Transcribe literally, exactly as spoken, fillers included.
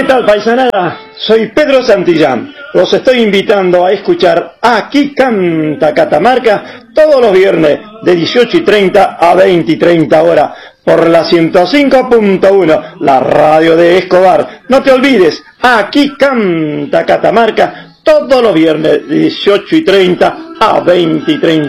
¿Qué tal, paisanada? Soy Pedro Santillán. Los estoy invitando a escuchar Aquí Canta Catamarca todos los viernes de dieciocho y treinta a veinte y treinta horas por la ciento cinco punto uno, la radio de Escobar. No te olvides, Aquí Canta Catamarca todos los viernes de dieciocho y treinta a veinte y treinta.